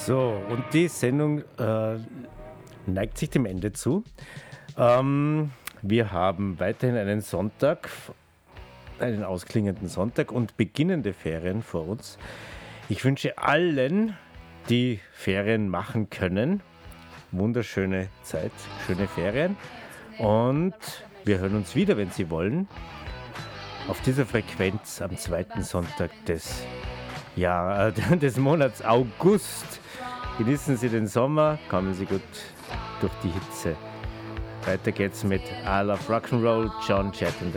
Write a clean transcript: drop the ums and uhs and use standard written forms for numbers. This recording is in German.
So, und die Sendung neigt sich dem Ende zu. Wir haben weiterhin einen Sonntag, einen ausklingenden Sonntag und beginnende Ferien vor uns. Ich wünsche allen, die Ferien machen können, wunderschöne Zeit, schöne Ferien. Und wir hören uns wieder, wenn Sie wollen, auf dieser Frequenz am zweiten Sonntag des Monats August. Genießen Sie den Sommer, kommen Sie gut durch die Hitze. Weiter geht's mit I Love Rock'n'Roll, John Jett and the